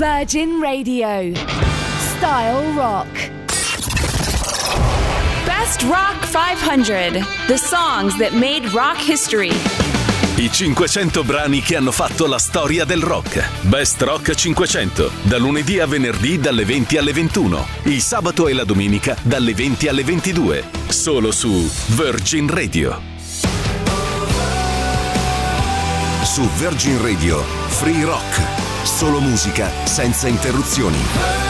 Virgin Radio. Style Rock. Best Rock 500. The songs that made rock history. I 500 brani che hanno fatto la storia del rock. Best Rock 500. Da lunedì a venerdì dalle 20 alle 21. Il sabato e la domenica dalle 20 alle 22. Solo su Virgin Radio. Su Virgin Radio, Free Rock. Solo musica senza interruzioni.